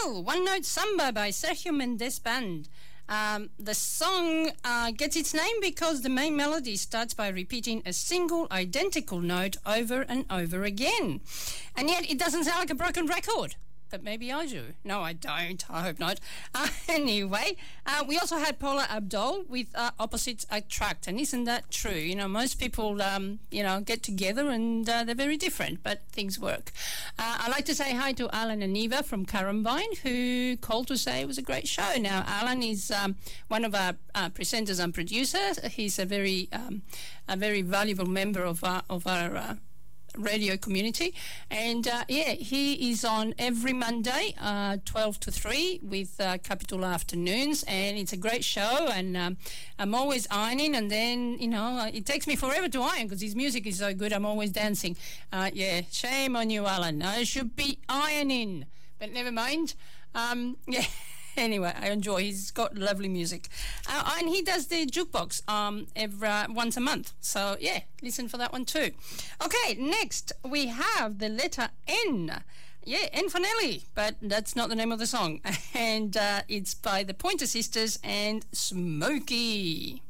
Well, One Note Samba by Sergio Mendes Band. The song gets its name because the main melody starts by repeating a single identical note over and over again. And yet it doesn't sound like a broken record. But maybe I do. No, I don't. I hope not. Anyway, we also had Paula Abdul with Opposites Attract. And isn't that true? You know, most people, get together and they're very different, but things work. I'd like to say hi to Alan and Eva from Carambine, who called to say it was a great show. Now, Alan is one of our presenters and producers. He's a very valuable member of our radio community, and he is on every Monday 12 to 3 with Capital Afternoons, and it's a great show. And I'm always ironing, and then it takes me forever to iron because his music is so good. I'm always dancing. Shame on you, Alan. I should be ironing, but never mind. Anyway, I enjoy. He's got lovely music, and he does the jukebox once a month. So listen for that one too. Okay, next we have the letter N. N for Nelly, but that's not the name of the song. And it's by the Pointer Sisters and Smokey.